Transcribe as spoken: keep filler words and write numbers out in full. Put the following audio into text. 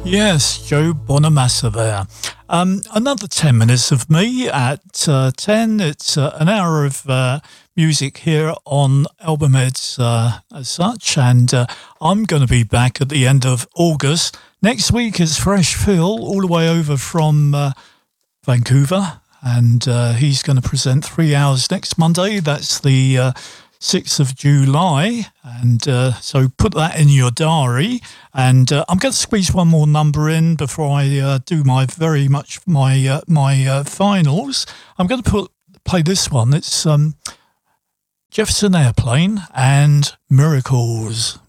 Yes, Joe Bonamassa there. Um, another ten minutes of me at uh, ten. It's uh, an hour of uh, music here on Albumheads uh, as such, and uh, I'm going to be back at the end of August. Next week is Fresh Phil, all the way over from uh, Vancouver, and uh, he's going to present three hours next Monday. That's the uh, sixth of July, and uh, so put that in your diary. And uh, I'm going to squeeze one more number in before I uh, do my very much my uh, my uh, finals. I'm going to put play this one. It's um, Jefferson Airplane and Miracles.